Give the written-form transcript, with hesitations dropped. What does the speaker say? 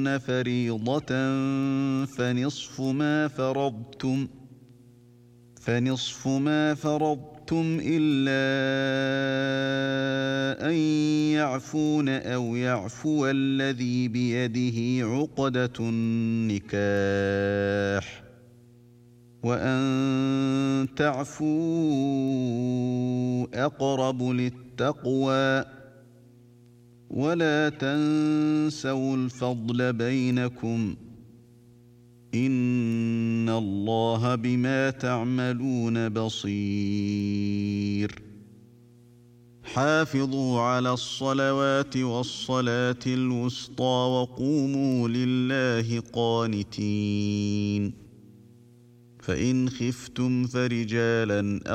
فريضة فنصف ما فرضتم إلا أن يعفون أو يعفو الذي بيده عقدة النكاح وأن تعفوا أقرب للتقوى ولا تنسوا الفضل بينكم إن الله بما تعملون بصير حافظوا على الصلوات والصلاة الوسطى وقوموا لله قانتين فإن خفتم فرجالا